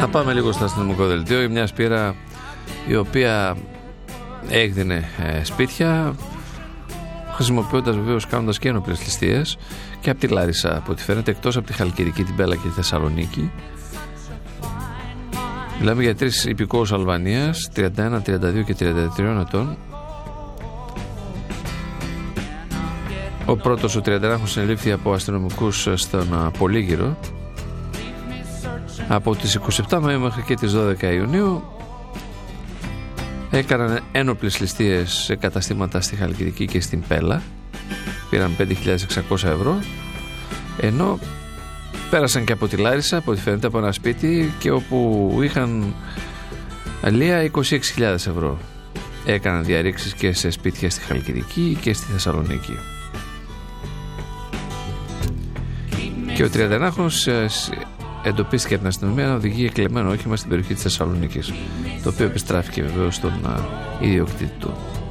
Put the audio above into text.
Θα πάμε λίγο στο αστυνομικό δελτίο για μια σπήρα η οποία έκδινε σπίτια, χρησιμοποιώντας βεβαίως, κάνοντας και ένοπλες ληστείες και από τη Λάρισα, από ό,τι φαίνεται, εκτός από τη Χαλκιδική, την Πέλα και τη Θεσσαλονίκη. Μιλάμε για 3 υπηκόους Αλβανίας, 31, 32 και 33 ετών. Ο πρώτος, ο 30χρονος, συνελήφθη από αστυνομικούς στον Πολύγυρο. Από τις 27 Μαΐου μέχρι και τις 12 Ιουνίου έκαναν ένοπλες ληστείες σε καταστήματα στη Χαλκιδική και στην Πέλα. Πήραν 5.600 ευρώ, ενώ πέρασαν και από τη Λάρισα, από ό,τι φαίνεται, από ένα σπίτι και όπου είχαν αλία 26.000 ευρώ. Έκαναν διαρρήξεις και σε σπίτια στη Χαλκιδική και στη Θεσσαλονίκη. Και ο 31χρονος εντοπίστηκε από την αστυνομία να οδηγεί εκλεμμένο όχημα στην περιοχή της Θεσσαλονίκης, το οποίο επιστράφηκε βεβαίως στον ιδιοκτήτη του.